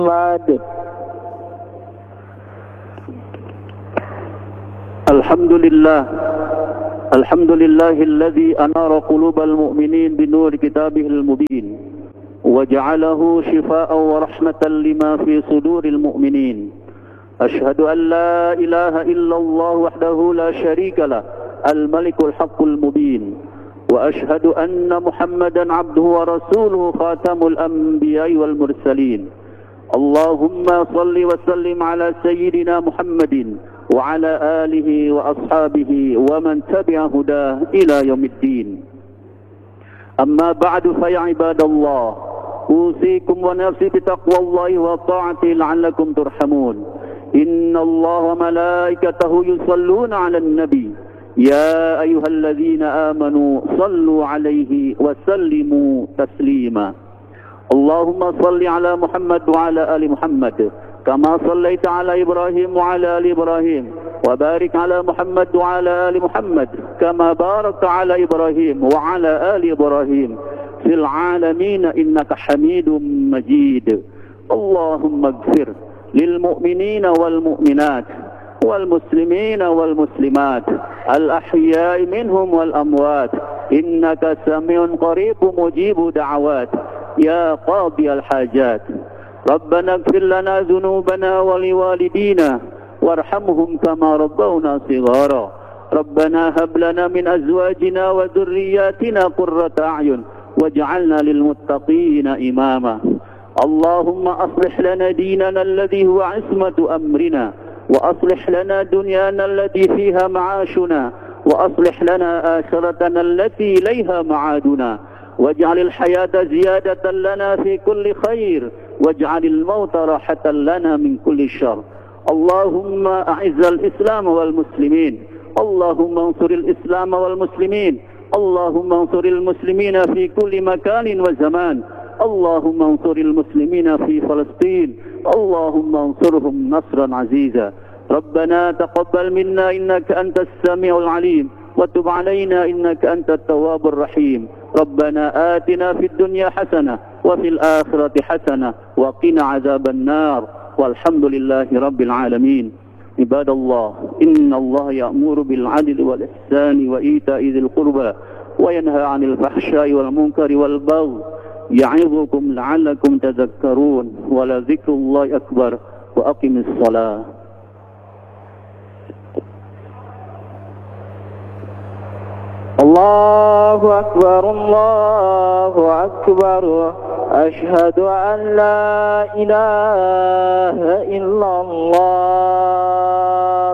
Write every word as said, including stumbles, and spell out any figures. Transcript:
بعد. الحمد لله الحمد لله الذي أنار قلوب المؤمنين بنور كتابه المبين وجعله شفاء ورحمة لما في صدور المؤمنين. أشهد أن لا إله إلا الله وحده لا شريك له الملك الحق المبين، وأشهد أن محمدا عبده ورسوله خاتم الأنبياء والمرسلين. اللهم صل وسلم على سيدنا محمد وعلى آله وأصحابه ومن تبع هداه إلى يوم الدين. أما بعد فيا عباد الله، أوصيكم ونفسي بتقوى الله وطاعته لعلكم ترحمون. إن الله وملائكته يصلون على النبي يا أيها الذين آمنوا صلوا عليه وسلموا تسليما. اللهم صل على محمد وعلى آل محمد كما صليت على إبراهيم وعلى آل إبراهيم، وبارك على محمد وعلى آل محمد كما باركت على إبراهيم وعلى آل إبراهيم في العالمين إنك حميد مجيد. اللهم اغفر للمؤمنين والمؤمنات والمسلمين والمسلمات الأحياء منهم والأموات إنك سميع قريب مجيب دعوات يا قاضي الحاجات. ربنا اغفر لنا ذنوبنا ولوالدينا وارحمهم كما ربونا صغارا. ربنا هب لنا من أزواجنا وذرياتنا قرة أعين واجعلنا للمتقين إماما. اللهم أصلح لنا ديننا الذي هو عصمة أمرنا، وأصلح لنا دنيانا التي فيها معاشنا، وأصلح لنا آخرتنا التي إليها معادنا، واجعل الحياة زيادة لنا في كل خير، واجعل الموت راحة لنا من كل شر. اللهم أعز الإسلام والمسلمين، اللهم انصر الإسلام والمسلمين، اللهم انصر المسلمين في كل مكان وزمان، اللهم انصر المسلمين في فلسطين، اللهم انصرهم نصرا عزيزا. ربنا تقبل منا إنك أنت السميع العليم، وتب علينا إنك أنت التواب الرحيم. ربنا آتنا في الدنيا حسنة وفي الآخرة حسنة وقنا عذاب النار، والحمد لله رب العالمين. عباد الله، إن الله يأمر بالعدل والإحسان وإيتاء ذي القربى وينهى عن الفحشاء والمنكر والبغي يعظكم لعلكم تذكرون، ولذكر الله أكبر. وأقم الصلاة. الله أكبر الله أكبر، أشهد أن لا إله إلا الله